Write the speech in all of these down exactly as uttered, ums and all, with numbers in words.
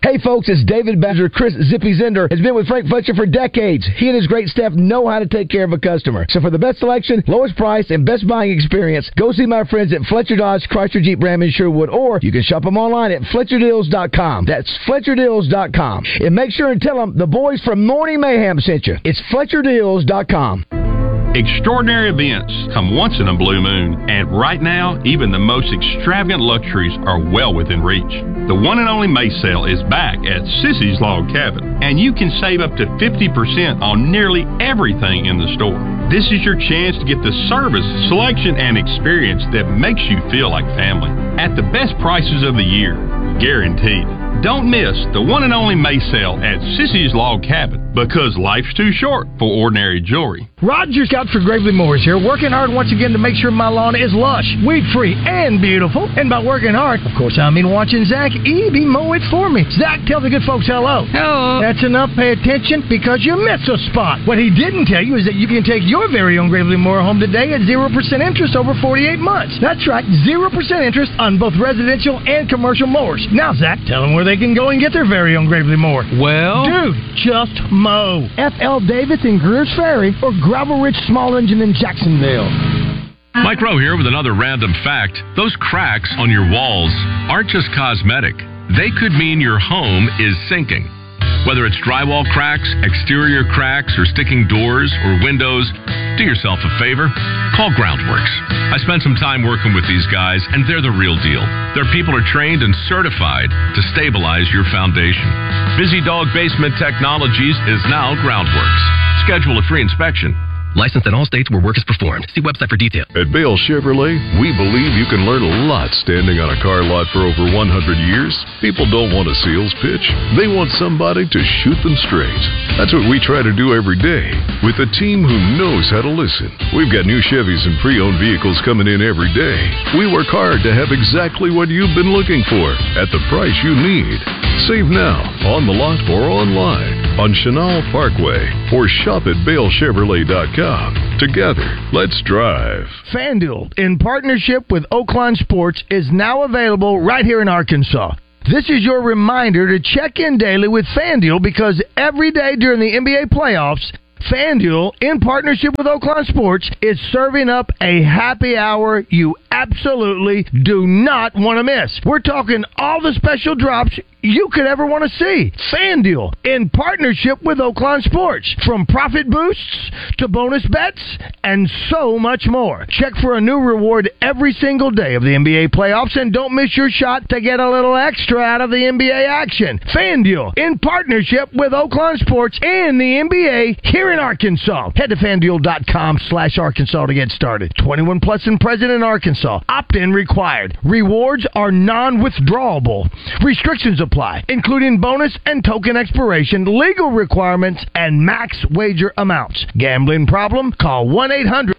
Hey folks, it's David Badger. Chris Zippy Zender has been with Frank Fletcher for decades. He and his great staff know how to take care of a customer. So for the best selection, lowest price, and best buying experience, go see my friends at Fletcher Dodge, Chrysler Jeep Ram in Sherwood, or you can shop them online at Fletcher Deals dot com. That's Fletcher Deals dot com. And make sure and tell them the boys from Morning Mayhem sent you. It's Fletcher Deals dot com. Extraordinary events come once in a blue moon, and right now, even the most extravagant luxuries are well within reach. The one and only May sale is back at Sissy's Log Cabin, and you can save up to fifty percent on nearly everything in the store. This is your chance to get the service, selection, and experience that makes you feel like family at the best prices of the year, guaranteed. Don't miss the one and only May sale at Sissy's Log Cabin, because life's too short for ordinary jewelry. Roger Scott for Gravely Mowers here, working hard once again to make sure my lawn is lush, weed-free, and beautiful. And by working hard, of course, I mean watching Zach Eby mow it for me. Zach, tell the good folks hello. Hello. That's enough. Pay attention, because you missed a spot. What he didn't tell you is that you can take your very own Gravely Mower home today at zero percent interest over forty-eight months. That's right, zero percent interest on both residential and commercial mowers. Now, Zach, tell them where they can go and get their very own Gravely Mower. Well, dude, just mow. F L Davis in Greer's Ferry or Gravel Ridge Small Engine in Jacksonville. Mike Rowe here with another random fact. Those cracks on your walls aren't just cosmetic. They could mean your home is sinking. Whether it's drywall cracks, exterior cracks, or sticking doors or windows, do yourself a favor. Call Groundworks. I spent some time working with these guys, and they're the real deal. Their people are trained and certified to stabilize your foundation. Busy Dog Basement Technologies is now Groundworks. Schedule a free inspection. Licensed in all states where work is performed. See website for details. At Bale Chevrolet, we believe you can learn a lot standing on a car lot for over one hundred years. People don't want a sales pitch. They want somebody to shoot them straight. That's what we try to do every day with a team who knows how to listen. We've got new Chevys and pre-owned vehicles coming in every day. We work hard to have exactly what you've been looking for at the price you need. Save now, on the lot or online, on Chenal Parkway, or shop at Bale Chevrolet dot com. Together, let's drive. FanDuel, in partnership with Oakline Sports, is now available right here in Arkansas. This is your reminder to check in daily with FanDuel, because every day during the N B A playoffs, FanDuel, in partnership with Oakline Sports, is serving up a happy hour you absolutely do not want to miss. We're talking all the special drops you could ever want to see. FanDuel, in partnership with Oakline Sports. From profit boosts to bonus bets and so much more. Check for a new reward every single day of the N B A playoffs, and don't miss your shot to get a little extra out of the N B A action. FanDuel, in partnership with Oakline Sports and the N B A here in Arkansas. Head to FanDuel.com slash Arkansas to get started. twenty-one plus and present in Arkansas. Opt-in required. Rewards are non-withdrawable. Restrictions apply, including bonus and token expiration, legal requirements, and max wager amounts. Gambling problem? Call one eight hundred.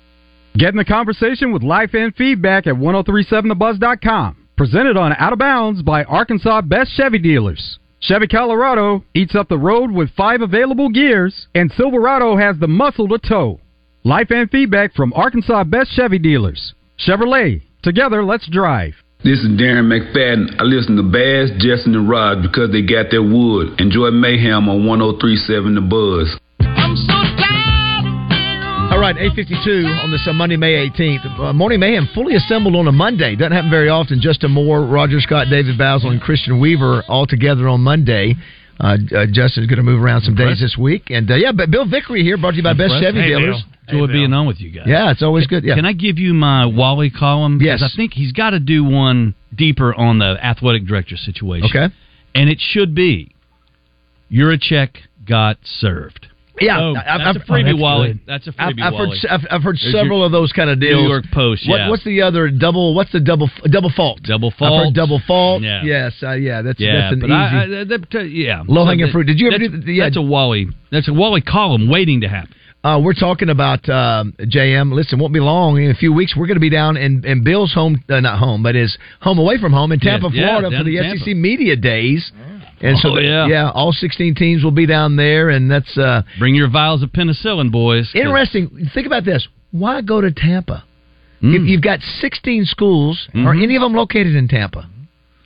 Get in the conversation with Life and Feedback at ten thirty-seven the buzz dot com. Presented on Out of Bounds by Arkansas Best Chevy Dealers. Chevy Colorado eats up the road with five available gears, and Silverado has the muscle to tow. Life and Feedback from Arkansas Best Chevy Dealers. Chevrolet. Together, let's drive. This is Darren McFadden. I listen to Bass, Justin, and Rod because they got their wood. Enjoy Mayhem on ten thirty-seven The Buzz. I'm so tired. All right, eight fifty-two on this uh, Monday, May eighteenth. Uh, Morning Mayhem fully assembled on a Monday. Doesn't happen very often. Justin Moore, Roger Scott, David Basil, and Christian Weaver all together on Monday. Uh, uh, Justin's going to move around some days this week. And, uh, yeah, but Bill Vickery here, brought to you by Best Chevy hey, Dealers. Bill. Enjoy hey, being on with you guys. Yeah, it's always good. Yeah. Can I give you my Wally column? Yes. Because I think he's got to do one deeper on the athletic director situation. Okay. And it should be, you're a check got served. Yeah, oh, I've, that's I've, a freebie, oh, Wally. That's a freebie, I've, I've Wally. heard, I've, I've heard There's several your of those kind of deals. New York Post, yeah. What, what's the other double? What's the double double fault? Double fault. I've heard double fault. Yeah. Yes, uh, yeah. That's yeah, that's an but easy. I, I, that, uh, yeah, low hanging that, fruit. Did you ever that's, do? The, yeah. That's a Wally. That's a Wally column waiting to happen. Uh, we're talking about um, J M. Listen, won't be long. In a few weeks, we're going to be down in, in Bill's home, uh, not home, but his home away from home in Tampa, yeah, Florida, yeah, for the Tampa. S E C Media Days. And so, oh, yeah. yeah, all sixteen teams will be down there, and that's uh, bring your vials of penicillin, boys. Interesting. Think about this. Why go to Tampa? Mm. If you've got sixteen schools, Mm-hmm. are any of them located in Tampa?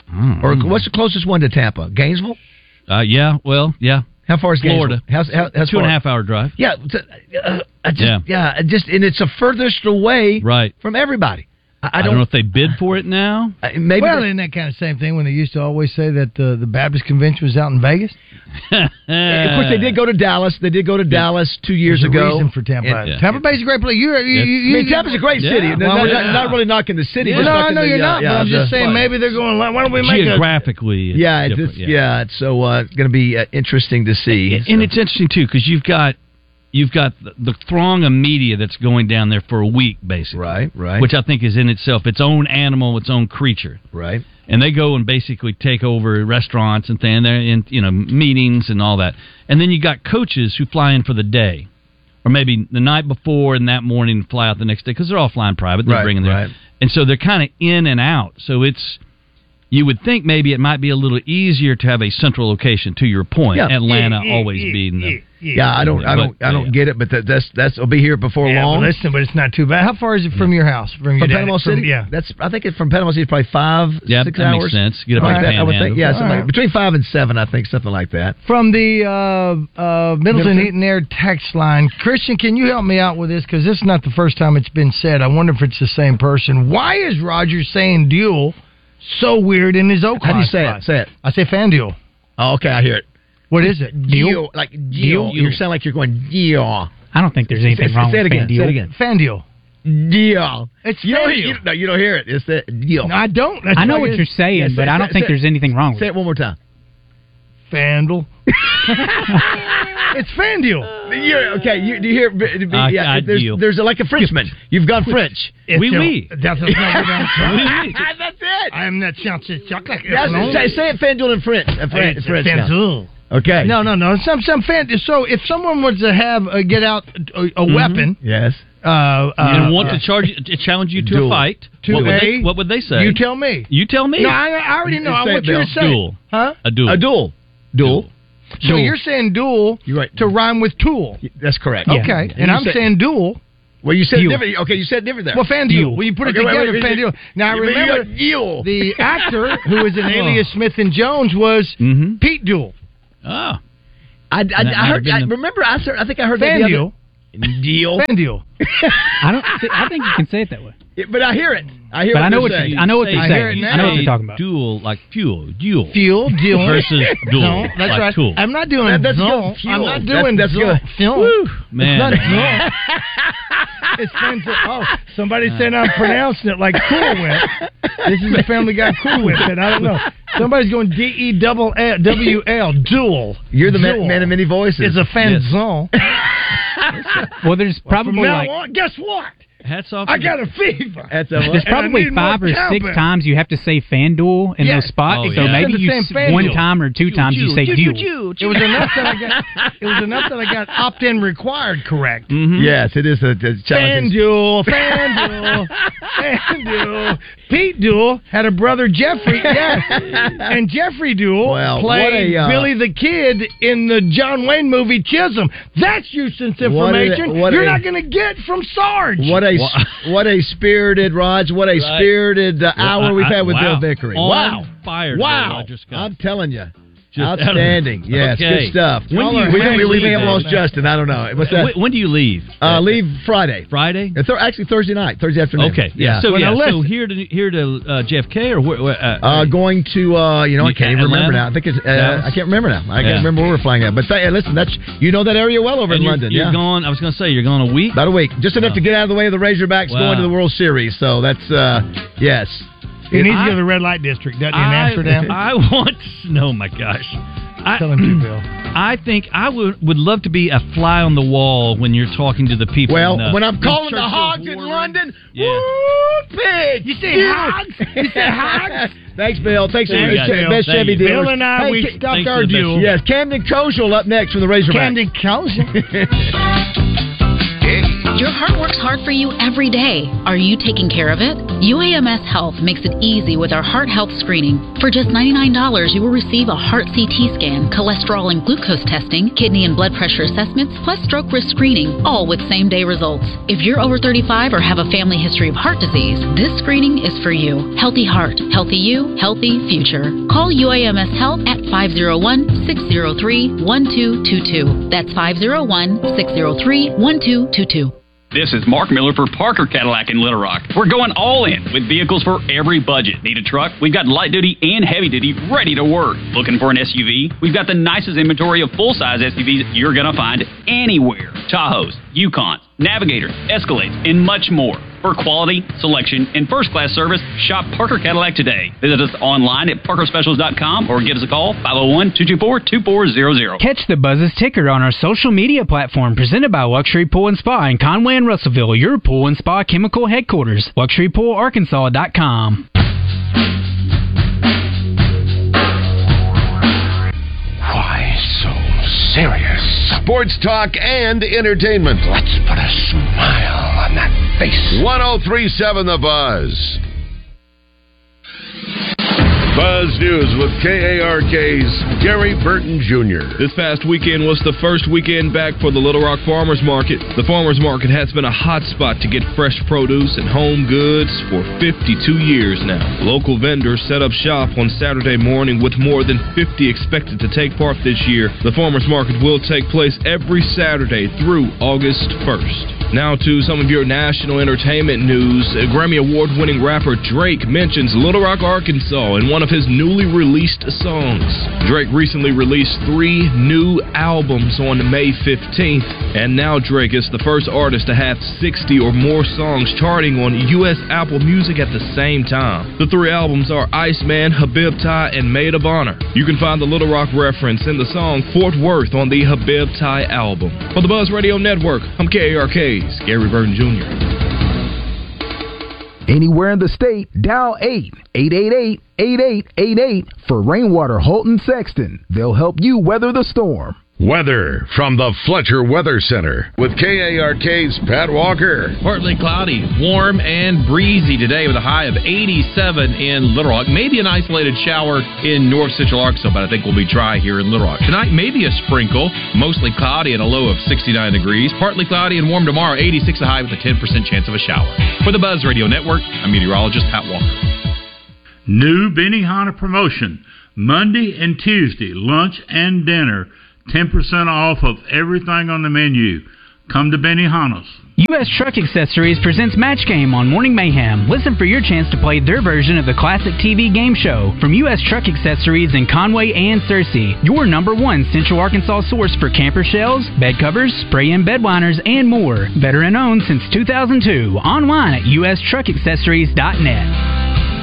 Mm. Or what's the closest one to Tampa? Gainesville? Uh, yeah, well, yeah. How far is Florida? Gainesville? How's, how, how's Two and far? a half hour drive. Yeah, uh, I just, Yeah. yeah, I just and it's the furthest away Right. from everybody. I, I, I don't, don't know if they bid for it now. uh, maybe Well, they- isn't that kind of same thing when they used to always say that uh, the Baptist convention was out in Vegas? of course, they did go to Dallas. They did go to Dallas two years There's a ago. reason for Tampa. And- Yeah. Tampa Bay's a great place. You, you, Yes. you, I you, mean, Tampa's a great Yeah. city. Well, not, yeah. not, not really knocking the city. Well, just no, I knocking know the, you're uh, not, yeah, but I'm just the- saying maybe they're going, why don't we make a... Geographically, it's Yeah, it's, different, it's, yeah. it's so uh, it's going to be uh, interesting to see. And, so. and it's interesting too because you've got you've got the, the throng of media that's going down there for a week, basically. Right, right. Which I think is in itself its own animal, its own creature. Right. And they go and basically take over restaurants and things, they're in you know meetings and all that. And then you got coaches who fly in for the day, or maybe the night before and that morning fly out the next day because they're all flying private. They're Right, bringing their, right. and so they're kind of in and out. So it's. You would think maybe it might be a little easier to have a central location. To your point, Yeah. Atlanta always being the Yeah, I don't, I don't, I don't get it, but that, that's that's will be here before Yeah, long. but listen, but it's not too bad. How far is it from your house? From, your From dad- Panama from- City, yeah. That's I think it's from Panama City is probably five, Yeah, six that hours. makes sense. Get up Like in the that, I would think, Panhandle. yeah, something All like- right. between five and seven, I think, something like that. From the uh, uh, Middleton Middleton? Eaton Air text line, Christian, can you help me out with this? Because this is not the first time it's been said. I wonder if it's the same person. Why is Roger saying duel so weird in his Oak How do you say spot? it? Say it. I say fan duel. Oh, okay, I hear it. What is it? Deal, like deal. You sound like you're going deal. I don't think there's anything say, wrong say it with again. fan Say it deal. again. Fan duel. Deal. It's You fan don't, duel. you, no, you don't hear it. It's the deal. No, I don't. That's I know why what it you're is. saying, Yeah, say- but I don't say- think say- there's anything wrong with Say it. it one more time. Fandle. It's fan duel. You're, okay, you, do you hear? I- Yeah, I there's, deal. there's like a Frenchman. You've gone French. It's Oui, a- oui. That's not what I'm That's it. I am not chances chocolate. That's it. Say, say it, FanDuel in French. Uh, French, It's French now. FanDuel. Okay. No, no, no. Some some fan. So if someone was to have uh, get out a, a weapon, Yes. uh, uh, and want uh, to charge you, to challenge you to Duel. a fight, To what would, a- they, what would they say? you tell me. You tell me. No, I, I already know. I Say want it, you to Bill. say Duel. Huh? A duel. A duel. Duel. So Duel. you're saying duel You're right. to rhyme with tool. That's correct. Okay, and you I'm say- saying duel. Well, you said it Duel. different. Okay, you said it different there. Well, fan duel. When you put it Okay, wait, together, wait, fan wait. duel. Now I You- you remember got duel. the actor who was in Alias Smith and Jones was Mhm. Pete Duel. Oh. I, I, that I might have heard. been I the- remember. I, heard- I think I heard Fan that the duel. other deal. Fan duel. I don't. See, I think you can say it that way. It- but I hear it. I hear. But what I know you're what saying. you- I know what Say- you're I hear saying. it I know what now. you're talking about. Duel, like fuel. Duel. Fuel, duel. Versus duel. No, that's like right. tool. I'm not doing That- that's duel. good. I'm Fuel. not That's- doing that's duel. good. Fuel. Woo, man. It's not duel. It's been to, oh, somebody said I'm pronouncing it like Cool Whip. This is the Family Guy Cool Whip, and I don't know. Somebody's going D E double L W L duel. You're the man, Duel. man of many voices. It's a fan zone. Well, there's From probably now like on, guess what? Hats off. I to got a fever. That's a there's And I probably need five more or six cowbell. times you have to say FanDuel in Yeah. those spots. Oh, so yeah. maybe It's the you same s- FanDuel. one time or two times you say duel. It was enough that I got. It was enough that I got opt-in required correct. Mhm. Yes, it is a, a challenge. FanDuel, FanDuel, FanDuel. Pete Duel had a brother Jeffrey, yes, and Jeffrey Duel Well, played what a, uh, Billy the Kid in the John Wayne movie Chisholm. That's useless What a- information what you're a- not going to get from Sarge. What a what a spirited Raj! What a Right. spirited uh, Well, hour I- we've I- had with wow. Bill Vickery. On Wow! fire. Wow! I just got. I'm telling you, Just outstanding. Yes, Okay. good stuff. When do you- we, when do we, you we may leave, have lost man? Justin. I don't know. What's that? When, when do you leave? Uh, leave Friday. Friday. Uh, th- actually, Thursday night, Thursday afternoon. Okay. Yeah. So Well, yeah. now So listen. here to here to uh, J F K or where? where uh, Uh, going to uh, you know I You can't can't- even remember Atlanta? now. I think it's uh, Dallas? I can't remember now. I Yeah. can't remember where we're flying at. But th- listen, that's you know that area well over and in you're, London. You're yeah, gone. I was going to say you're gone a week. about a week, just enough Wow. to get out of the way of the Razorbacks Wow. going to the World Series. So that's uh, yes. He needs to I- go to the red light district, doesn't he, in I, Amsterdam? I want. No, my gosh. I, Tell him to, Bill. I think I would would love to be a fly on the wall when you're talking to the people. Well, in, uh, when I'm in calling the Churchill Hogs in Ward. London, Yeah. woo, big. You say Hogs? You say Hogs? Thanks, Bill. Thanks for Thank the you, best Bill. best Thank Chevy you. dealers. Bill and I, Hey, we Ca- stopped thanks our for the best- duel. Yes, Camden Kosel up next from the Razorbacks. Camden Kosel. Your heart works hard for you every day. Are you taking care of it? U A M S Health makes it easy with our heart health screening. For just ninety-nine dollars, you will receive a heart C T scan, cholesterol and glucose testing, kidney and blood pressure assessments, plus stroke risk screening, all with same-day results. If you're over thirty-five or have a family history of heart disease, this screening is for you. Healthy heart, healthy you, healthy future. Call U A M S Health at five oh one, six oh three, one two two two. That's five oh one, six oh three, one two two two. This is Mark Miller for Parker Cadillac in Little Rock. We're going all in with vehicles for every budget. Need a truck? We've got light duty and heavy duty ready to work. Looking for an S U V? We've got the nicest inventory of full-size S U Vs you're going to find anywhere. Tahoes, Yukons, Navigators, Escalades, and much more. For quality, selection, and first-class service, shop Parker Cadillac today. Visit us online at parker specials dot com or give us a call, five oh one, two two four, two four zero zero. Catch the Buzz's ticker on our social media platform presented by Luxury Pool and Spa in Conway and Russellville, your pool and spa chemical headquarters. luxury pool arkansas dot com. Why so serious? Sports talk and entertainment. Let's put a smile on that face. one oh three point seven The Buzz. Buzz News with K A R K's Gary Burton Junior This past weekend was the first weekend back for the Little Rock Farmers Market. The Farmers Market has been a hot spot to get fresh produce and home goods for fifty-two years now. Local vendors set up shop on Saturday morning with more than fifty expected to take part this year. The Farmers Market will take place every Saturday through August first. Now to some of your national entertainment news. Grammy Award-winning rapper Drake mentions Little Rock, Arkansas in one of his newly released songs. Drake recently released three new albums on May fifteenth, and now Drake is the first artist to have sixty or more songs charting on U S Apple Music at the same time. The three albums are Iceman, Habib Tie, and Maid of Honor. You can find the Little Rock reference in the song Fort Worth on the Habib Tie album. For the Buzz Radio Network, I'm K A R K's Gary Burton Junior Anywhere in the state, dial eight eight eight eight, eight eight eight eight for Rainwater Holton Sexton. They'll help you weather the storm. Weather from the Fletcher Weather Center with K A R K's Pat Walker. Partly cloudy, warm and breezy today with a high of eighty-seven in Little Rock. Maybe an isolated shower in north central Arkansas, but I think we'll be dry here in Little Rock. Tonight, maybe a sprinkle, mostly cloudy and a low of sixty-nine degrees. Partly cloudy and warm tomorrow, eighty-six a high with a ten percent chance of a shower. For the Buzz Radio Network, I'm meteorologist Pat Walker. New Benihana promotion, Monday and Tuesday, lunch and dinner. ten percent off of everything on the menu. Come to Benihana's. U S Truck Accessories presents Match Game on Morning Mayhem. Listen for your chance to play their version of the classic T V game show. From U S Truck Accessories in Conway and Searcy, your number one Central Arkansas source for camper shells, bed covers, spray-in bed liners, and more. Veteran owned since two thousand two. Online at u s truck accessories dot net.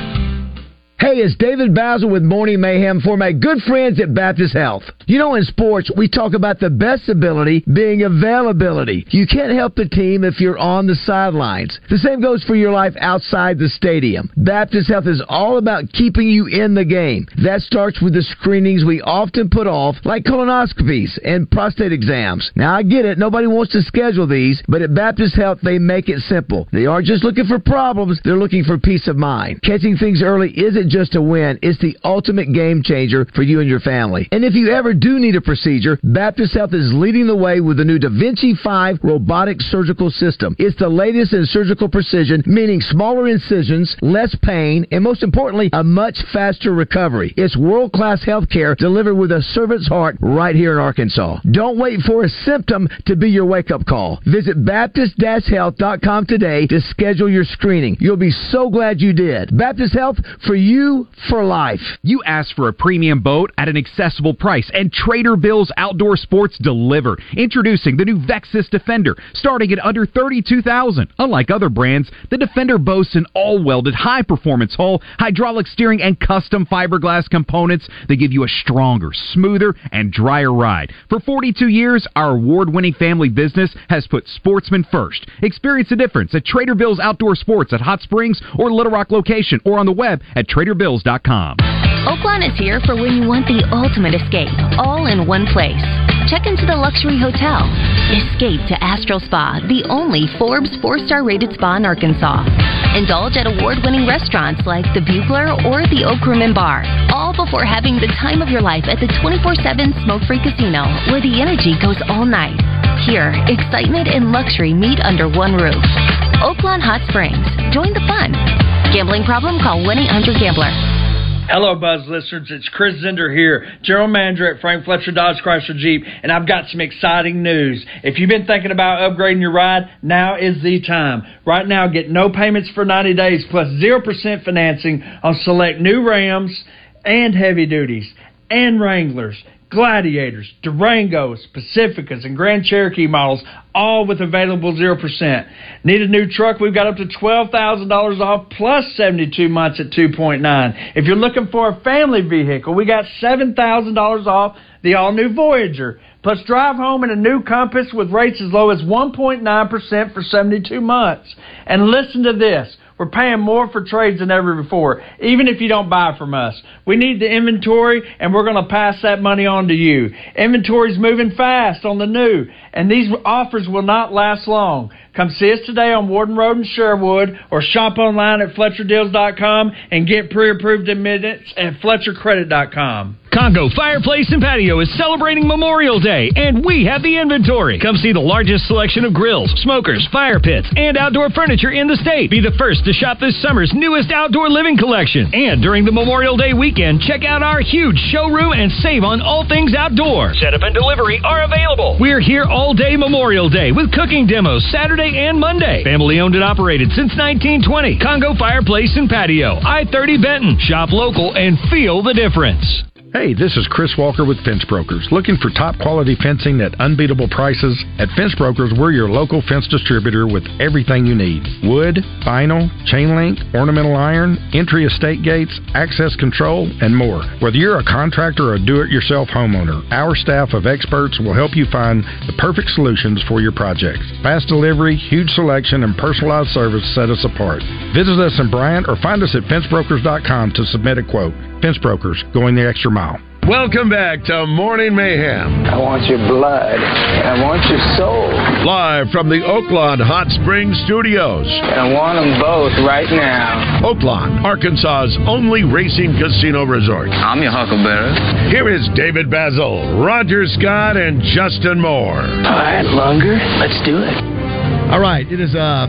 Hey, it's David Basil with Morning Mayhem for my good friends at Baptist Health. You know, in sports, we talk about the best ability being availability. You can't help the team if you're on the sidelines. The same goes for your life outside the stadium. Baptist Health is all about keeping you in the game. That starts with the screenings we often put off, like colonoscopies and prostate exams. Now, I get it. Nobody wants to schedule these, but at Baptist Health, they make it simple. They aren't just looking for problems. They're looking for peace of mind. Catching things early isn't just a win. It's the ultimate game changer for you and your family. And if you ever do need a procedure, Baptist Health is leading the way with the new Da Vinci five robotic surgical system. It's the latest in surgical precision, meaning smaller incisions, less pain, and most importantly, a much faster recovery. It's world-class health care delivered with a servant's heart right here in Arkansas. Don't wait for a symptom to be your wake-up call. Visit baptist dash health dot com today to schedule your screening. You'll be so glad you did. Baptist Health, for you, for life. You asked for a premium boat at an accessible price, and Trader Bill's Outdoor Sports deliver. Introducing the new Vexus Defender, starting at under thirty-two thousand dollars. Unlike other brands, the Defender boasts an all-welded, high-performance hull, hydraulic steering, and custom fiberglass components that give you a stronger, smoother, and drier ride. For forty-two years, our award-winning family business has put sportsmen first. Experience the difference at Trader Bill's Outdoor Sports at Hot Springs or Little Rock location, or on the web at trader bills dot com. Oaklawn is here for when you want the ultimate escape, all in one place. Check into the luxury hotel. Escape to Astral Spa, the only Forbes four-star rated spa in Arkansas. Indulge at award-winning restaurants like the Bugler or the Oak Room and Bar, all before having the time of your life at the twenty-four seven smoke-free casino, where the energy goes all night. Here, excitement and luxury meet under one roof. Oaklawn Hot Springs. Join the fun. Gambling problem? Call one eight hundred gambler. Hello, Buzz listeners. It's Chris Zender here, General Manager at Frank Fletcher Dodge Chrysler Jeep, and I've got some exciting news. If you've been thinking about upgrading your ride, now is the time. Right now, get no payments for ninety days plus zero percent financing on select new Rams and heavy duties and Wranglers, Gladiators, Durangos, Pacificas, and Grand Cherokee models, all with available zero percent. Need a new truck? We've got up to twelve thousand dollars off plus seventy-two months at two point nine. If you're looking for a family vehicle, we got seven thousand dollars off the all-new Voyager. Plus drive home in a new Compass with rates as low as one point nine percent for seventy-two months. And listen to this. We're paying more for trades than ever before, even if you don't buy from us. We need the inventory, and we're going to pass that money on to you. Inventory's moving fast on the new, and these offers will not last long. Come see us today on Warden Road in Sherwood, or shop online at Fletcher Deals dot com and get pre-approved in minutes at Fletcher Credit dot com. Congo Fireplace and Patio is celebrating Memorial Day, and we have the inventory. Come see the largest selection of grills, smokers, fire pits, and outdoor furniture in the state. Be the first to shop this summer's newest outdoor living collection. And during the Memorial Day weekend, check out our huge showroom and save on all things outdoor. Setup and delivery are available. We're here all day Memorial Day with cooking demos Saturday and Monday. Family owned and operated since nineteen twenty. Congo Fireplace and Patio, I thirty Benton. Shop local and feel the difference. Hey, this is Chris Walker with Fence Brokers. Looking for top quality fencing at unbeatable prices? At Fence Brokers, we're your local fence distributor with everything you need. Wood, vinyl, chain link, ornamental iron, entry estate gates, access control, and more. Whether you're a contractor or a do-it-yourself homeowner, our staff of experts will help you find the perfect solutions for your projects. Fast delivery, huge selection, and personalized service set us apart. Visit us in Bryant or find us at fence brokers dot com to submit a quote. Fence Brokers, going the extra mile. Welcome back to Morning Mayhem. I want your blood. I want your soul. Live from the Oaklawn Hot Springs Studios. I want them both right now. Oaklawn, Arkansas's only racing casino resort. I'm your huckleberry. Here is David Basil, Roger Scott, and Justin Moore. All right, Lunger, let's do it. All right, it is uh,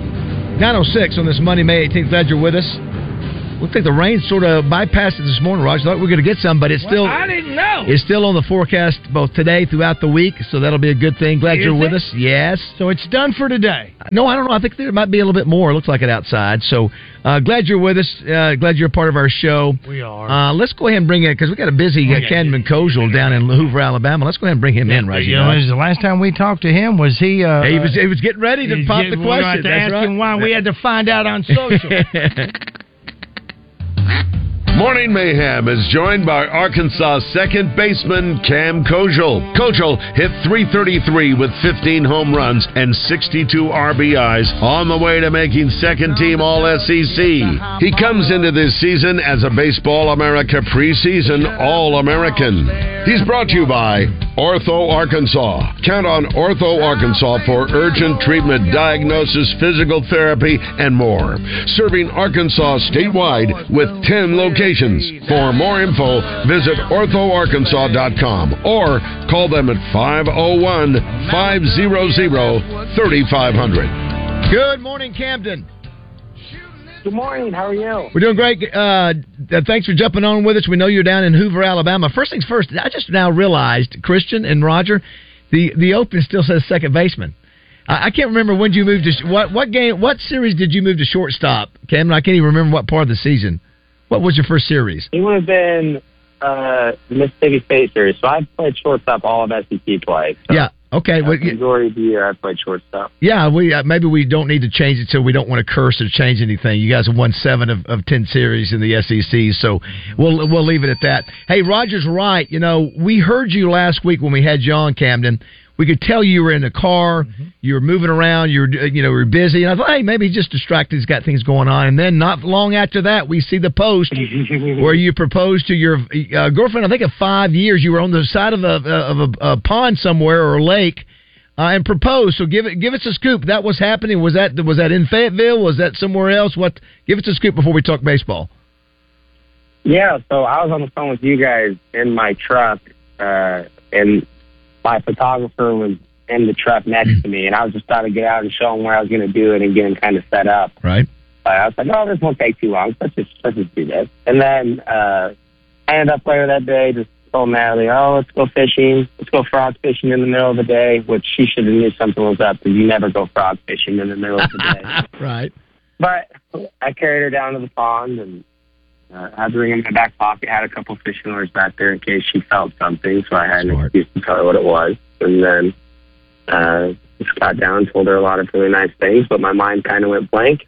nine oh six on this Monday, May eighteenth. Glad you're with us. Looks like the rain sort of bypassed it this morning, Roger. Thought we were going to get some, but it's still well, I didn't know. It's still on the forecast both today throughout the week, so that'll be a good thing. Glad Is you're it? with us. Yes. So it's done for today. No, I don't know. I think there might be a little bit more. It looks like it outside. So uh, glad you're with us. Uh, glad you're a part of our show. We are. Uh, let's go ahead and bring in, because we got a busy uh, Camden Kojal down in Hoover, Alabama. Let's go ahead and bring him in, Roger. You know, the last time we talked to him, was he... Uh, he was he was getting ready to pop getting, the question. We had to That's ask right. him why. We had to find out on social. Morning Mayhem is joined by Arkansas second baseman Cam Kojal. Kojal hit three thirty-three with fifteen home runs and sixty-two R B Is on the way to making second team All S E C. He comes into this season as a Baseball America preseason All-American. He's brought to you by Ortho Arkansas. Count on Ortho Arkansas for urgent treatment, diagnosis, physical therapy, and more. Serving Arkansas statewide with ten locations. For more info, visit ortho arkansas dot com or call them at five oh one, five hundred, thirty-five hundred. Good morning, Camden. Good morning. How are you? We're doing great. Uh, thanks for jumping on with us. We know you're down in Hoover, Alabama. First things first, I just now realized, Christian and Roger, the, the Open still says second baseman. I, I can't remember when you moved to what what game, what series did you move to shortstop, Camden? I can't even remember what part of the season. What was your first series? It would have been uh, Mississippi State series. So I played shortstop all of S E C play. So yeah. Okay. Well, the majority of the year I played shortstop. Yeah. We uh, maybe we don't need to change it, so we don't want to curse or change anything. You guys have won seven of, of ten series in the S E C, so we'll we'll leave it at that. Hey, Roger's right. You know, we heard you last week when we had you on, Camden. we could tell you were in the car, mm-hmm. you were moving around, you were you know, we were busy, and I thought, hey, maybe he's just distracted, he's got things going on. And then not long after that, we see the post where you proposed to your uh, girlfriend. I think of five years. You were on the side of a of a, a pond somewhere or a lake. Uh, and proposed. So give it, give us a scoop. That was happening. Was that was that in Fayetteville? Was that somewhere else? What? Give us a scoop before we talk baseball. Yeah. So I was on the phone with you guys in my truck, uh, and my photographer was in the truck next to me, and I was just trying to get out and show him where I was going to do it and get him kind of set up. Right. Uh, I was like, "Oh, this won't take too long. Let's just let's just do this." And then uh, I ended up later that day just told Natalie, oh, let's go fishing. Let's go frog fishing in the middle of the day, which she should have knew something was up because you never go frog fishing in the middle of the day. Right. But I carried her down to the pond and uh, had the ring in my back pocket, had a couple fishing lures back there in case she felt something, so I had an excuse to tell her what it was. And then uh, just got down and told her a lot of really nice things, but my mind kind of went blank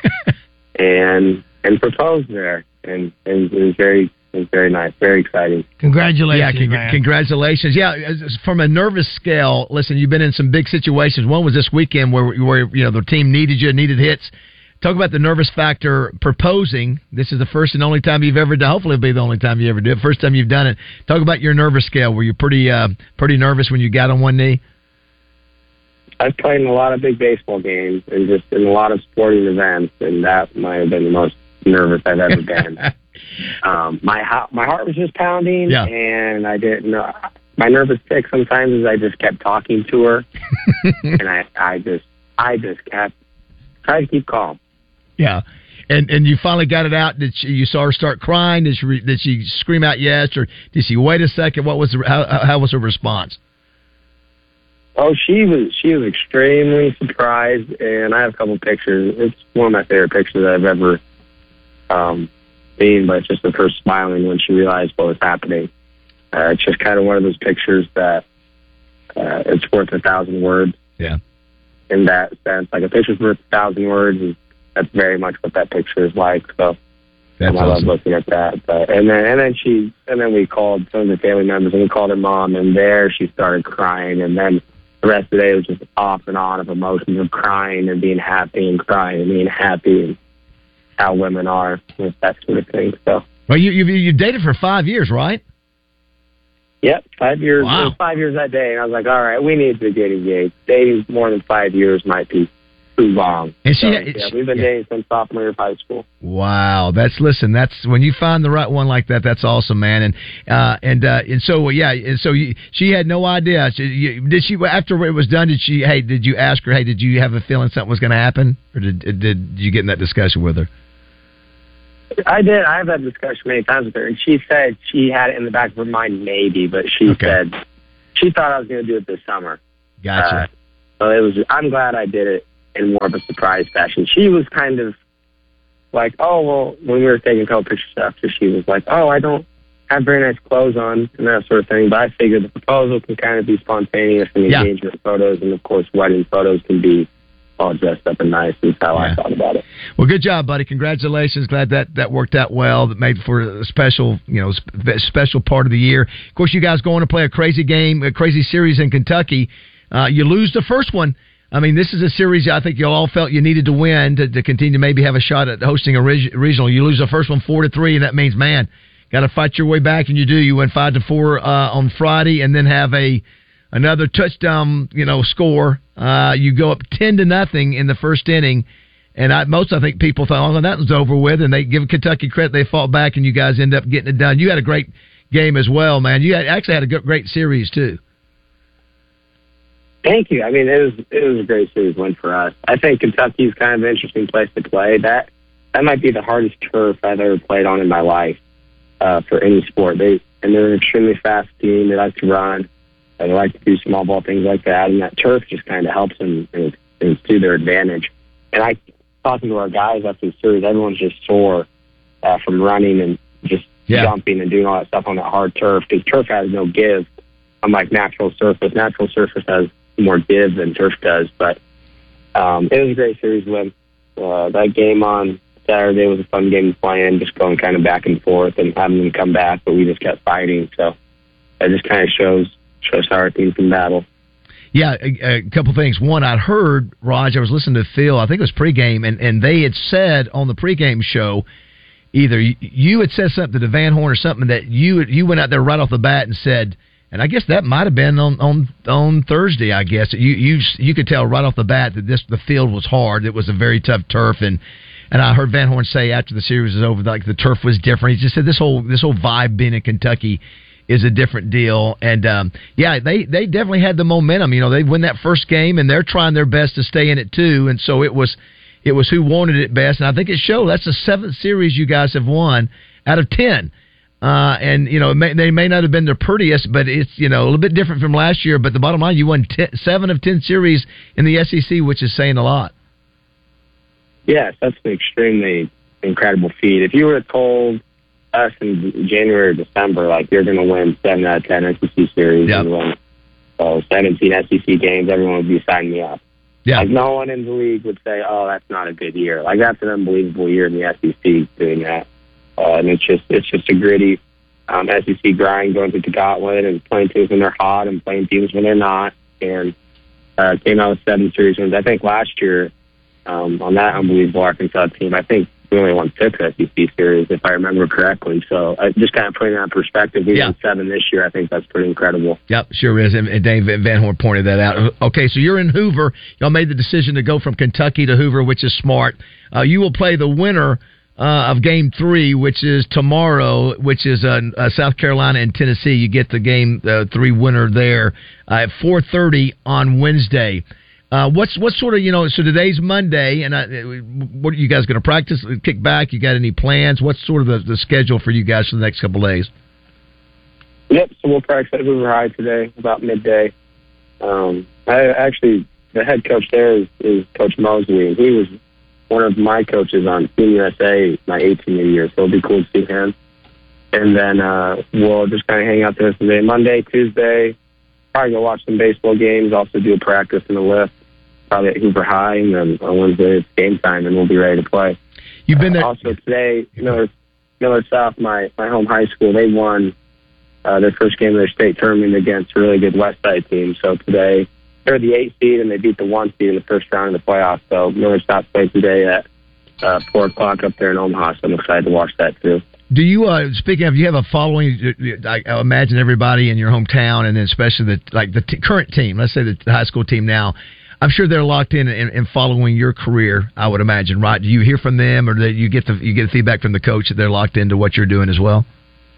and and proposed there. And, and it was very... It was very nice, very exciting. Congratulations, yeah, con- man. Congratulations. Yeah, from a nervous scale, listen, you've been in some big situations. One was this weekend where, where you know the team needed you, needed hits. Talk about the nervous factor proposing. This is the first and only time you've ever done. Hopefully it'll be the only time you ever do it. First time you've done it. Talk about your nervous scale. Were you pretty uh, pretty nervous when you got on one knee? I've played in a lot of big baseball games and just in a lot of sporting events, and that might have been the most nervous I've ever been. Um, my ha- my heart was just pounding, yeah. and I didn't know. My nervous tick sometimes is I just kept talking to her, and I, I just I just kept trying to keep calm. Yeah, and and you finally got it out. Did she, you saw her start crying? Did she re- did she scream out yes, or did she wait a second? What was the, how how was her response? Oh, she was she was extremely surprised, and I have a couple pictures. It's one of my favorite pictures I've ever um. seen, but it's just of her smiling when she realized what was happening. Uh, it's just kind of one of those pictures that uh, it's worth a thousand words. Yeah. In that sense, like a picture's worth a thousand words, and that's very much what that picture is like. So that's I love awesome. looking at that. But and then and then she and then we called some of the family members, and we called her mom, and there she started crying, and then the rest of the day was just off and on of emotions of crying and being happy and crying and being happy. And how women are with that sort of thing. So, well, you you you dated for five years, right? Yep, five years. Wow. It was five years that day, and I was like, all right, we need to get engaged. Dating more than five years might be too long. And she, so, had, yeah, she, we've been yeah. dating since sophomore year of high school. Wow, that's listen. That's when you find the right one like that. That's awesome, man. And uh, and uh, and so yeah, and so you, she had no idea. She, you, did she after it was done? Did she? Hey, did you ask her? Hey, did you have a feeling something was going to happen, or did did you get in that discussion with her? I did. I have that discussion many times with her, and she said she had it in the back of her mind, maybe, but she okay. said she thought I was going to do it this summer. Gotcha. Uh, so it was. I'm glad I did it in more of a surprise fashion. She was kind of like, oh well, when we were taking a couple pictures after, she was like, oh, I don't have very nice clothes on and that sort of thing. But I figured the proposal can kind of be spontaneous and yeah. engagement photos, and of course, wedding photos can be all dressed up and nice. Is how yeah. I thought about it. Well, good job, buddy. Congratulations. Glad that, that worked out well. That made for a special, you know, sp- special part of the year. Of course, you guys going to play a crazy game, a crazy series in Kentucky. Uh, you lose the first one. I mean, this is a series I think you all felt you needed to win to, to continue to maybe have a shot at hosting a reg- regional. You lose the first one four to three, and that means, man, got to fight your way back, and you do. You win five to four uh, on Friday, and then have a another touchdown, you know, score. Uh, you go up ten to nothing in the first inning, and I, most I think people thought, oh, that was over with, and they give Kentucky credit. They fought back, and you guys end up getting it done. You had a great game as well, man. You had, actually had a good, great series too. Thank you. I mean, it was it was a great series win for us. I think Kentucky's kind of an interesting place to play. That that might be the hardest turf I've ever played on in my life uh, for any sport. They and they're an extremely fast team. They like to run. They like to do small ball things like that, and that turf just kind of helps them, and it's, it's to their advantage. And I talking to our guys after the series, everyone's just sore uh, from running and just yeah. jumping and doing all that stuff on that hard turf, because turf has no give, unlike natural surface. Natural surface has more give than turf does. But um, it was a great series win. Uh, that game on Saturday was a fun game to play in, just going kind of back and forth and having them come back, but we just kept fighting. So that just kind of shows shows how our team can battle. Yeah, a, a couple things. One, I'd heard, Raj, I was listening to Phil, I think it was pregame, and, and they had said on the pregame show, either you, you had said something to Van Horn or something that you you went out there right off the bat and said, and I guess that might have been on, on, on Thursday, I guess. You, you you could tell right off the bat that this the field was hard. It was a very tough turf, and and I heard Van Horn say after the series was over, like the turf was different. He just said this whole this whole vibe being in Kentucky is a different deal. And, um, yeah, they, they definitely had the momentum. You know, they win that first game, and they're trying their best to stay in it, too. And so it was it was who wanted it best. And I think it showed. That's the seventh series you guys have won out of ten. Uh, and, you know, it may, they may not have been the prettiest, but it's, you know, a little bit different from last year. But the bottom line, you won ten, seven of ten series in the S E C, which is saying a lot. Yes, that's an extremely incredible feat. If you were told us in January or December, like, you're going to win seven out of ten S E C series yep. and win so seventeen S E C games, everyone would be signing me up. Yeah. Like, no one in the league would say, oh, that's not a good year. Like, that's an unbelievable year in the S E C doing that. Uh, and it's just it's just a gritty um, S E C grind, going through the gauntlet and playing teams when they're hot and playing teams when they're not. And uh, came out with seven series wins. I think last year um, on that unbelievable Arkansas team, I think we only won six S E C series, if I remember correctly. So uh, just kind of putting that in perspective, we yeah. won seven this year. I think that's pretty incredible. Yep, sure is. And Dave Van Horn pointed that out. Okay, so you're in Hoover. Y'all made the decision to go from Kentucky to Hoover, which is smart. Uh, you will play the winner uh, of Game Three, which is tomorrow, which is uh, uh, South Carolina and Tennessee. You get the Game uh, Three winner there uh, at four thirty on Wednesday. Uh, what's what sort of, you know, so today's Monday, and I, what are you guys going to practice, kick back? You got any plans? What's sort of the, the schedule for you guys for the next couple of days? Yep, so we'll practice at Hoover High today, about midday. Um, I actually, the head coach there is, is Coach Mosley, and he was one of my coaches on Team U S A my eighteenth year, so it'll be cool to see him. And then uh, we'll just kind of hang out there today, Monday, Tuesday, probably go watch some baseball games, also do a practice in the lift, probably at Hoover High, and then on Wednesday it's game time, and we'll be ready to play. You've been there. Uh, also today, Miller, Miller South, my, my home high school, they won uh, their first game of their state tournament against a really good West Side team. So today, they're the eight seed, and they beat the one seed in the first round of the playoffs. So Miller South plays today at uh, four o'clock up there in Omaha, so I'm excited to watch that too. Do you, uh, speaking of, you have a following, I, I imagine everybody in your hometown, and then especially the like the t- current team, let's say the high school team now, I'm sure they're locked in and, and following your career, I would imagine, right? Do you hear from them, or do you get the you get feedback from the coach that they're locked into what you're doing as well?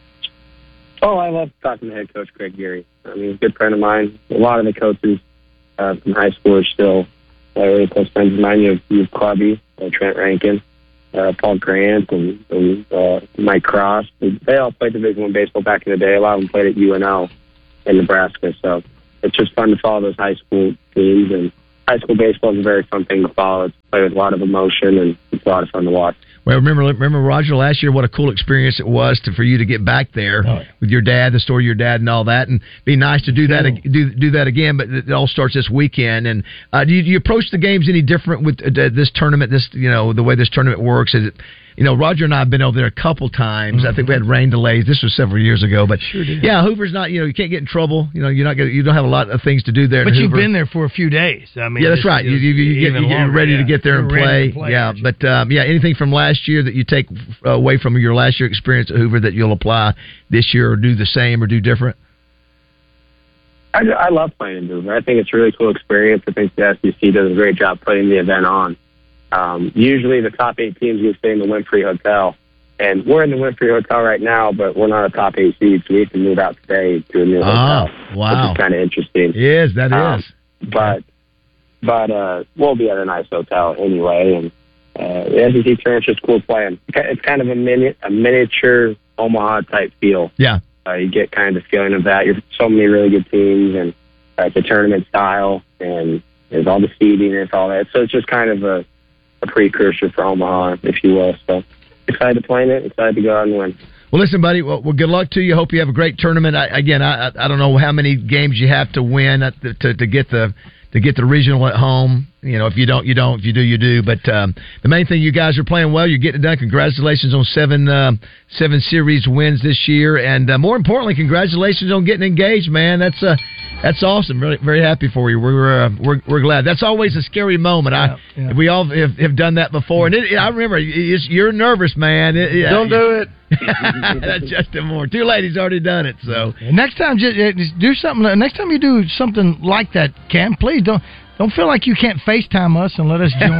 Oh, I love talking to head coach Greg Geary. I mean, he's a good friend of mine. A lot of the coaches uh, from high school are still uh, really close friends of mine. You have, you have Clubby, uh, Trent Rankin, uh, Paul Grant, and, and uh, Mike Cross. They all played Division One baseball back in the day. A lot of them played at U N L in Nebraska. So it's just fun to follow those high school teams. And high school baseball is a very fun thing to follow. It's played with a lot of emotion, and it's a lot of fun to watch. Well, remember, remember Roger, last year, what a cool experience it was to, for you to get back there oh, yeah. with your dad, the story of your dad, and all that, and be nice to do that cool. do do that again. But it all starts this weekend. And uh, do, you, do you approach the games any different with uh, this tournament? This, you know, the way this tournament works is it. You know, Roger and I have been over there a couple times. Mm-hmm. I think we had rain delays. This was several years ago, but sure did. Yeah, Hoover's not. You know, you can't get in trouble. You know, you're not. Gonna, you don't have a lot of things to do there. But in you've Hoover. been there for a few days. I mean, yeah, that's right. You, you, you, get, you get longer, ready yeah. to get there and play. play. Yeah, but um, yeah, anything from last year that you take away from your last year experience at Hoover that you'll apply this year, or do the same, or do different? I, I love playing in Hoover. I think it's a really cool experience. I think the S E C does a great job putting the event on. Um, usually, the top eight teams will stay in the Winfrey Hotel. And we're in the Winfrey Hotel right now, but we're not a top eight seed, so we have to move out today to a new oh, hotel. Wow. Which is kind of interesting. Yes, that um, is. But but uh, we'll be at a nice hotel anyway. And uh, the S E C tournament's just cool playing. It's kind of a, mini- a miniature Omaha-type feel. Yeah. Uh, you get kind of the feeling of that. You're so many really good teams, and uh, it's a tournament style, and there's all the seeding and all that. So it's just kind of a, a precursor for Omaha, if you will. So excited to play in it, excited to go out and win. Well, listen, buddy, well, well good luck to you. Hope you have a great tournament. I, again, I, I don't know how many games you have to win to, to, to get the to get the regional at home. You know, if you don't, you don't. If you do, you do. But um, the main thing, you guys are playing well. You're getting it done. Congratulations on seven uh, seven series wins this year, and uh, more importantly, congratulations on getting engaged, man. That's uh, That's awesome. Really, very happy for you. We're uh, we're we're glad. That's always a scary moment. I yeah, yeah. we all have, have done that before, and it, I remember it's, you're nervous, man. It, yeah, Don't do it. That's Justin Moore. Two ladies already done it. So next time, just, just do something. Next time you do something like that, Cam, please don't don't feel like you can't FaceTime us and let us join.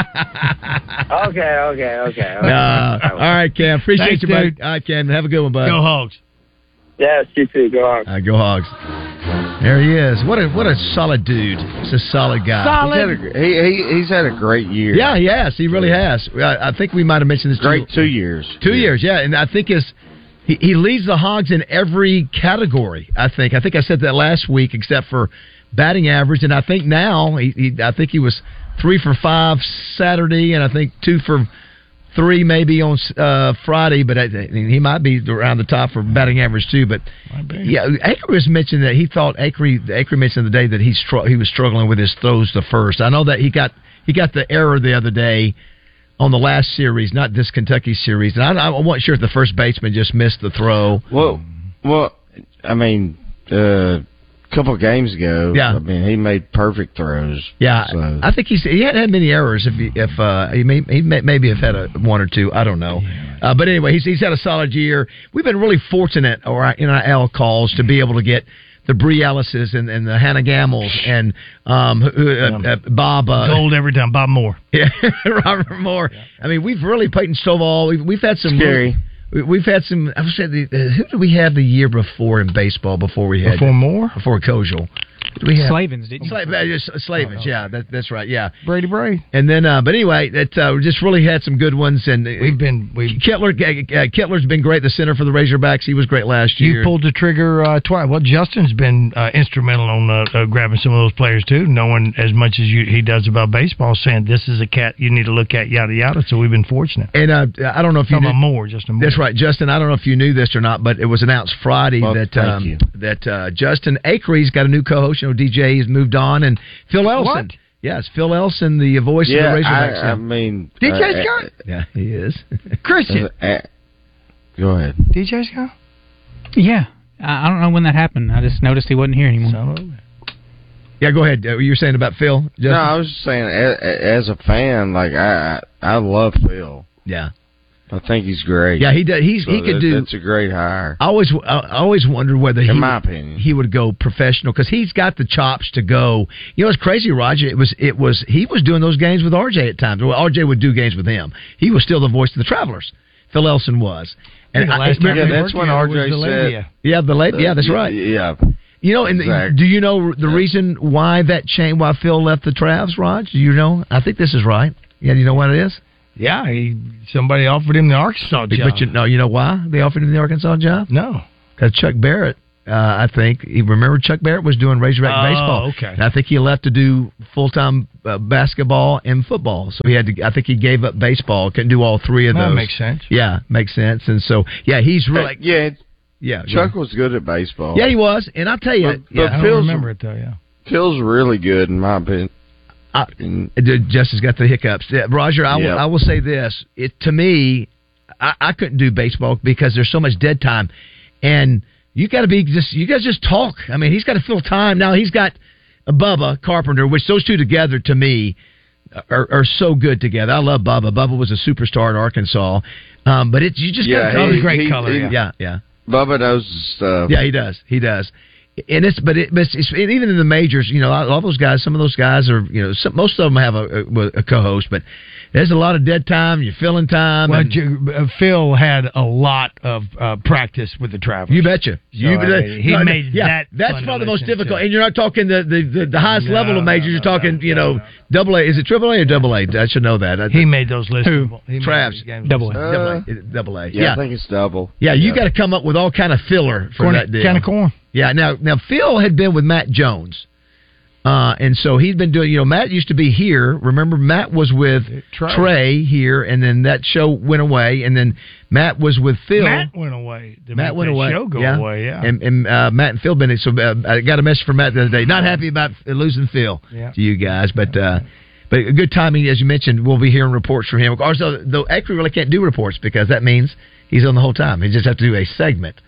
okay, okay, okay. okay. Uh, all right, Cam. Appreciate Thanks, you, buddy. dude. All right, Cam. Have a good one, bud. Go Hogs. Yes, you too. Go Hogs. All right, go Hogs. There he is. What a what a solid dude. He's a solid guy. Solid. He's had a, he, he, he's had a great year. Yeah, he has. He really has. I, I think we might have mentioned this. Great too. two years. Two yeah. years, yeah. And I think his he, he leads the Hogs in every category. I think. I think I said that last week, except for batting average. And I think now he, he I think he was three for five Saturday, and I think two for three maybe on uh, Friday. But I, I mean, he might be around the top for batting average too. But yeah, Acre was mentioned that he thought Acre Acre mentioned the day that he str- he was struggling with his throws to first. I know that he got he got the error the other day on the last series, not this Kentucky series, and I, I wasn't sure if the first baseman just missed the throw. Well, well, I mean, uh, a couple of games ago, yeah. I mean, he made perfect throws. Yeah, so. I think he's he hadn't had many errors. If he, if uh, he may he may, maybe have had a one or two, I don't know. Yeah. Uh, but anyway, he's he's had a solid year. We've been really fortunate, or in our N I L calls, to be able to get the Bree Ellises and, and the Hannah Gamels and um, uh, uh, Bob uh, Gold every time. Bob Moore, yeah, Robert Moore. Yeah. I mean, we've really Peyton Stovall. We've we've had some scary. Really, we've had some. I was saying, the, uh, who did we have the year before in baseball? Before we had before Moore, before Kojal. Did we have Slavens, didn't you? Sla- uh, Slavens, yeah, that, that's right, yeah. Brady Bray. And then, uh, but anyway, that uh, we just really had some good ones. And we've been we Kettler, uh, Kettler's been great. The center for the Razorbacks, he was great last year. You pulled the trigger uh, twice. Well, Justin's been uh, instrumental on uh, uh, grabbing some of those players too, knowing as much as you, he does about baseball, saying this is a cat you need to look at, yada yada. So we've been fortunate. And uh, I don't know if you knew more, Justin. Moore. That's right, Justin. I don't know if you knew this or not, but it was announced Friday well, that thank um, you. that uh, Justin Acree's got a new co-host. You know, D J has moved on, and Phil Elson. What? Yes, Phil Elson, the voice yeah, of the Razorbacks. I, I mean, D J uh, Scott. Yeah, he is. Christian. Uh, uh, go ahead. D J Scott. Yeah, I don't know when that happened. I just noticed he wasn't here anymore. Yeah, go ahead. Uh, you were saying about Phil? Justin? No, I was just saying, as, as a fan, like I, I love Phil. Yeah, I think he's great. Yeah, he does. He's so he could that, do. That's a great hire. I always, I always wondered whether, in he my would, opinion, he would go professional because he's got the chops to go. You know, it's crazy, Roger. It was, it was. He was doing those games with R J at times. Well, R J would do games with him. He was still the voice of the Travelers. Phil Elson was. And I, yeah, yeah that's when R J said. Yeah, the late. Yeah, that's uh, right. Yeah. You know, and exactly. do you know the reason why that changed? Why Phil left the Travs, Raj? Do you know? I think this is right. Yeah, do you know what it is? Yeah, he, somebody offered him the Arkansas job. But you know, you know why they offered him the Arkansas job? No, because Chuck Barrett. Uh, I think you remember Chuck Barrett was doing Razorback oh, baseball. Okay, and I think he left to do full time uh, basketball and football. So he had to. I think he gave up baseball. Couldn't do all three of that those. Makes sense. Yeah, makes sense. And so yeah, he's really yeah. Yeah, Chuck was good at baseball. Yeah, he was, and I'll tell you, but, yeah, but I don't Phil's, remember it though. Yeah, Phil's really good in my opinion. I, Justin's got the hiccups. Yeah, Roger, I, yep. will, I will say this: it to me, I, I couldn't do baseball because there's so much dead time, and you got to be just you guys just talk. I mean, he's got to fill time now. He's got Bubba Carpenter, which those two together to me are, are so good together. I love Bubba. Bubba was a superstar at Arkansas, um, but it's you just yeah, got he, a great he, color. He, yeah. yeah, yeah. Bubba knows his stuff. Yeah, he does. He does. And it's, but, it, but it's, it's, even in the majors, you know, all those guys, some of those guys are, you know, some, most of them have a, a, a co-host, but there's a lot of dead time. You're filling time. Well, and, uh, Phil had a lot of uh, practice with the Travelers. You betcha. You so, bet. I mean, he no, made yeah, that. That's probably the most difficult. Too. And you're not talking the the, the, the highest no, level of majors. no, you're talking, no, you know, no. double A. Is it triple A or double A? I should know that. I, he made those lists. Who? Travs. Double A. Uh, double A. Double A. Yeah, Yeah, I think it's double. Yeah, you yeah. got to come up with all kind of filler for corn, that deal. Kind of corn. Yeah. Now, now Phil had been with Matt Jones. Uh, and so he's been doing, you know, Matt used to be here. Remember, Matt was with Trey. Trey here, and then that show went away, and then Matt was with Phil. Matt went away. To Matt make went that away. Show go yeah. away. Yeah. And, and uh, Matt and Phil been. So uh, I got a message from Matt the other day. Not happy about losing Phil yeah. to you guys, but uh, but good timing, as you mentioned. We'll be hearing reports from him. Also, though, Acre really can't do reports because that means he's on the whole time. He just have to do a segment.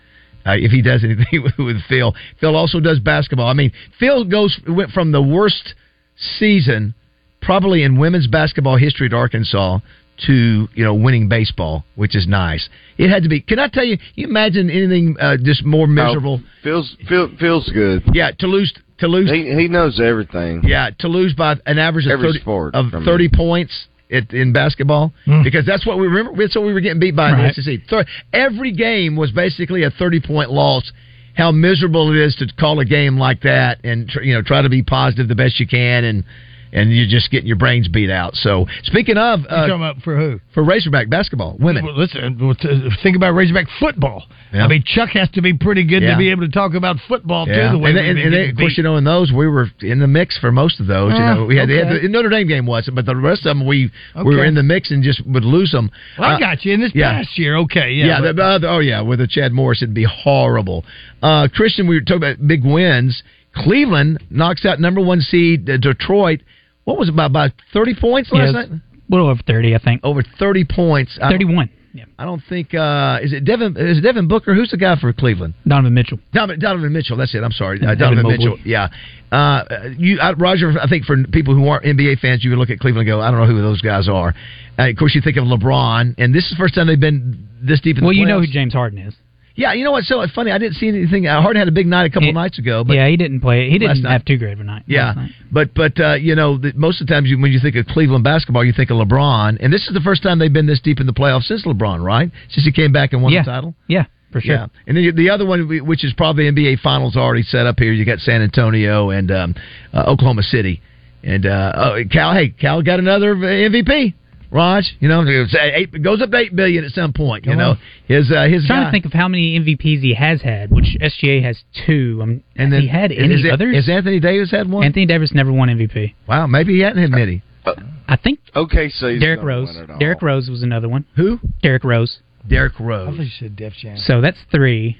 Uh, if he does anything with, with Phil. Phil also does basketball. I mean, Phil goes went from the worst season probably in women's basketball history at Arkansas to, you know, winning baseball, which is nice. It had to be. Can I tell you? You imagine anything uh, just more miserable? Oh, feels feel, feels good. Yeah, to lose to lose. He, he knows everything. Yeah, to lose by an average of Every thirty, sport of from thirty me. points. It, in basketball, Hmm. because that's what we remember. That's what we were getting beat by in Right. the S E C. Th- Every game was basically a thirty-point loss. How miserable it is to call a game like that, and tr- you know, try to be positive the best you can, and and you're just getting your brains beat out. So, speaking of, You uh, talking about for who? for Razorback basketball, women. Well, listen, well, t- think about Razorback football. Yeah. I mean, Chuck has to be pretty good Yeah. to be able to talk about football Yeah. too. The way and, we've and, been and, getting of course, beat. you know, in those we were in the mix for most of those. Ah, you know, we had, okay. had the Notre Dame game wasn't, but the rest of them we we were Okay. in the mix and just would lose them. Well, I Uh, got you in this yeah. past year. Okay, yeah, Yeah, but- the other, oh yeah, with a Chad Morris, it'd be horrible. Uh, Christian, we were talking about big wins. Cleveland knocks out number one seed uh, Detroit. What was it, by by thirty points last Yes. night? A little over thirty, I think. Over thirty points. I don't- thirty-one. Yeah. I don't think uh, is it Devin is it Devin Booker? Who's the guy for Cleveland? Donovan Mitchell. Donovan, Donovan Mitchell. That's it. I'm sorry, uh, Evan Donovan Mobley. Mitchell. Yeah. Uh, you, uh, Roger. I think for people who aren't N B A fans, you would look at Cleveland and go, I don't know who those guys are. Uh, of course, you think of LeBron, and this is the first time they've been this deep in the Well, playoffs. you know who James Harden is. Yeah, you know what's so funny? I didn't see anything. Uh, Harden had a big night a couple It- nights ago, but yeah, he didn't play. He last didn't night. have too great of a night. last Yeah, night. but but uh, you know, the, most of the times you, when you think of Cleveland basketball, you think of LeBron, and this is the first time they've been this deep in the playoffs since LeBron, right? Since he came back and won Yeah. the title. Yeah, for sure. Yeah, and then the other one, which is probably N B A Finals already set up here, you got San Antonio and um, uh, Oklahoma City, and uh, oh, Cal. Hey, Cal got another M V P. Raj, you know, it's eight, it goes up to eight billion at some point. You Come know, on. his uh, his I'm trying guy. to think of how many M V Ps he has had, which S G A has two. Um, And has then he had is- any is it- others? Has Anthony Davis had one? Anthony Davis never won M V P. Wow, maybe he hadn't had many. I think. Okay, so he's Derrick gonna Rose. win it all. Derrick Rose was another one. Who? Derrick Rose. Derrick I Rose. thought you said Def Jam. So that's three.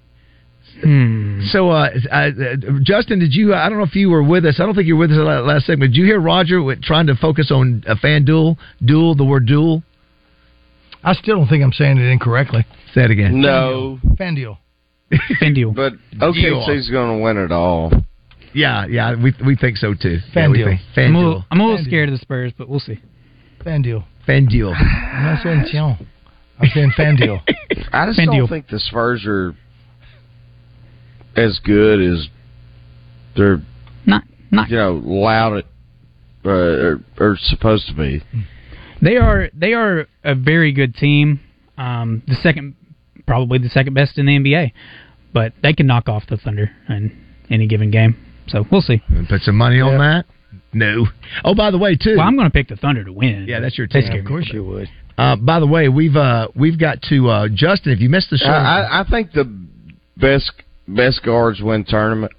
Hmm. So, uh, uh, Justin, did you? I don't know if you were with us. I don't think you were with us last, last segment. Did you hear Roger with, trying to focus on a FanDuel? Duel, the word duel. I still don't think I'm saying it incorrectly. Say it again. No, FanDuel. FanDuel. but okay, Deal. so he's going to win it all. Yeah, yeah, we we think so too. Yeah, we FanDuel. think- I'm a little, FanDuel. I'm a little FanDuel. scared of the Spurs, but we'll see. FanDuel. FanDuel. I'm not saying Tion. I'm saying FanDuel. I just FanDuel. don't think the Spurs are as good as they're Not, not. you know loud uh, or, or supposed to be. They are, they are a very good team. Um, the second, probably the second best in the N B A, but they can knock off the Thunder in any given game. So we'll see. Put some money on that. No. Oh, by the way, too. Well, I'm going to pick the Thunder to win. Yeah, that's your They team. scare Of me. course you would. Uh, by the way, we've uh, we've got to uh, Justin. If you missed the show, I, I- I think the best best guards win tournaments,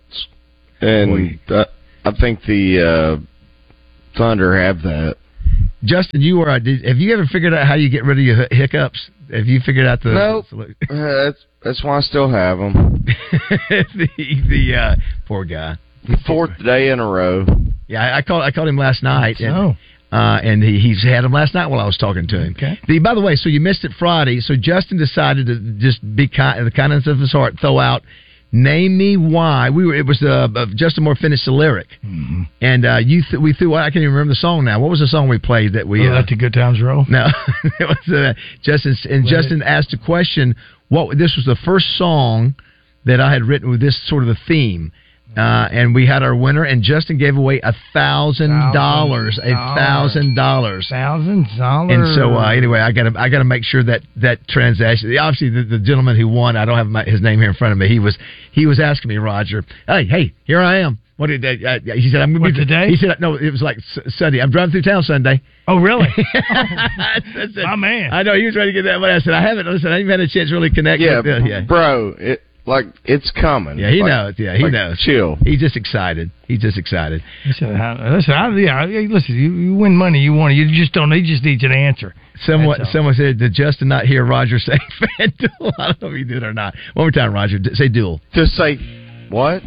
and uh, I think the uh, Thunder have that. Justin, you were. Uh, did, have you ever figured out how you get rid of your hi- hiccups? Have you figured out the? Nope. Uh, that's that's why I still have them. the the uh, poor guy. Fourth day in a row. Yeah, I, I called. I called him last night. And, So, Uh, and he, he's had him last night while I was talking to him. Okay. The, by the way, so you missed it Friday. So Justin decided to just be kind, the kindness of his heart, throw out, name me why. We were. It was uh, uh, Justin Moore finished the lyric, mm-hmm. and uh, you th- we threw. I can't even remember the song now. What was the song we played that we? Will Uh, let the good times roll. no, it was uh, Justin. And Let Justin asked a question. What this was the first song that I had written with this sort of a theme. Uh, and we had our winner, and Justin gave away a thousand dollars, a thousand dollars, thousand dollars. And so, uh, anyway, I got to, I got to make sure that that transaction. Obviously, the, the gentleman who won, I don't have my, his name here in front of me. He was, he was asking me, Roger, hey, hey, here I am. What did uh, he said? I'm going to be today. He said, no, it was like S- Sunday. I'm driving through town Sunday. Oh, really? I said, My man. I know he was ready to get that one. I said, I haven't. Listen, I haven't had a chance to really connect. Yeah, with, uh, yeah. bro. It like it's coming. Yeah, he Like- knows. Yeah, he like, knows. Chill. He's just excited. He's just excited. Listen, I, listen, I, yeah, I- listen. You, you win money, you want it. You just don't. He just needs an answer. Someone, That's all. someone said, did Justin not hear Roger say FanDuel? I don't know if he did or not. One more time, Roger. D- Say duel. Just say what?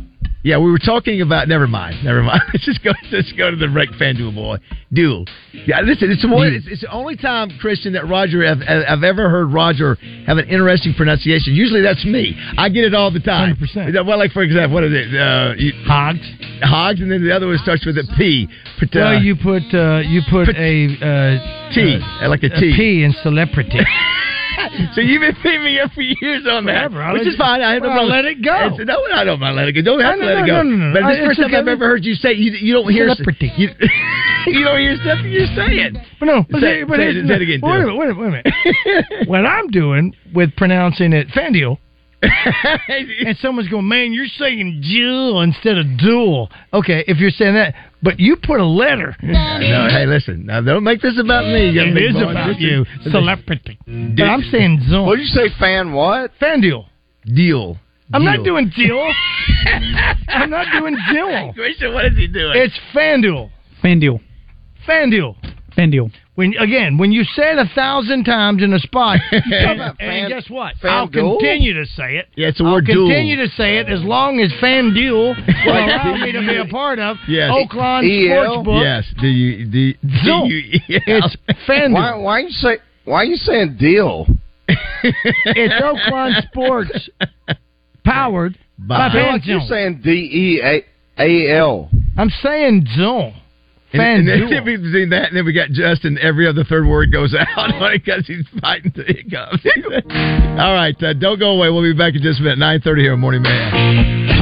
Yeah, we were talking about. Never mind. Never mind. Let's just go. Let's go to the Rec FanDuel boy. Duel. Yeah, listen. It's more. It's, it's the only time, Christian, that Roger I've, I've ever heard Roger have an interesting pronunciation. Usually that's me. I get it all the time. one hundred percent. Well, like for example, what is it? Uh, you, Hogs. Hogs, and then the other one starts with a P. But, uh, Well, you put uh, you put a uh, T, uh, like a a T. P in celebrity. So you've been beating me up for years on that, Forever. I which let is fine. I have no well, problem. let it go. It's, no, I don't mind letting it go. Don't have No, to let no, it go. no, no, no. But this is the It's first time okay. I've ever heard you say you, you don't hear Celebrity. You, you don't hear stuff you're saying. But no, but say, say, but say, it's- it, say it again. Wait a Dylan. minute, wait a minute, wait a minute. What I'm doing with pronouncing it FanDuel, and someone's going, man, you're saying duel instead of duel. Okay, if you're saying that, but you put a letter. No, hey, listen. Now, don't make this about me. You It big is boy. about This you, is- celebrity. But I'm saying zone. What did you say, fan what? FanDuel. Deal. I'm not Deal. doing deal. I'm not doing duel. Christian, what is he doing? It's FanDuel. FanDuel. FanDuel. FanDuel. When again, when you say it a thousand times in a spot, and, about and fan- guess what? FanDuel? I'll continue to say it. Yeah, it's the I'll word duel. continue to say it as long as FanDuel will Like allow D- me to be a part of Yes. Oakland E L? Sportsbook. Yes. Do you? Do you, Duel. do you yeah. It's FanDuel. Why, why you say? Why are you saying deal? It's Oakland Sports powered by I feel like you're FanDuel. saying D E A A L. I'm saying zone. And, and then FanDuel. between that, and then we got Justin. Every other third word goes out because he's fighting the hiccups. All right, uh, don't go away. We'll be back in just a minute. nine thirty here on Morning Man.